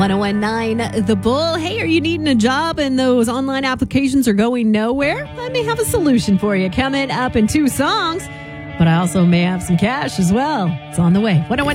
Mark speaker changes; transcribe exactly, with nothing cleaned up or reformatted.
Speaker 1: ten19 The Bull. Hey, are you needing a job and those online applications are going nowhere? I may have a solution for you coming up in two songs, but I also may have some cash as well. It's on the way. ten19